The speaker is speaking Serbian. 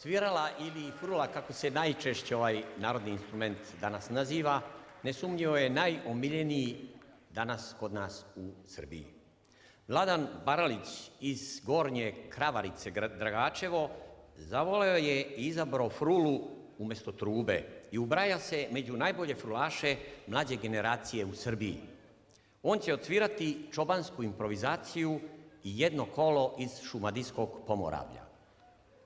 Svirala ili frula, kako se najčešće ovaj narodni instrument danas naziva, nesumnjivo je najomiljeniji danas kod nas u Srbiji. Vladan Baralić iz Gornje Kravarice, Dragačevo, zavoleo je i izabrao frulu umjesto trube i ubraja se među najbolje frulaše mlađe generacije u Srbiji. On će odsvirati čobansku improvizaciju i jedno kolo iz Šumadijskog Pomoravlja.